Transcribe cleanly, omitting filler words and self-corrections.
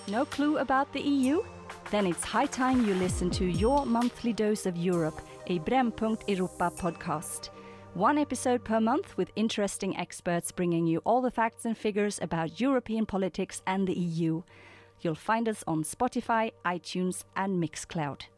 No clue about the EU? Then it's high time you listen to your monthly dose of Europe, a Brännpunkt Europa podcast. One episode per month with interesting experts bringing you all the facts and figures about European politics and the EU. You'll find us on Spotify, iTunes and Mixcloud.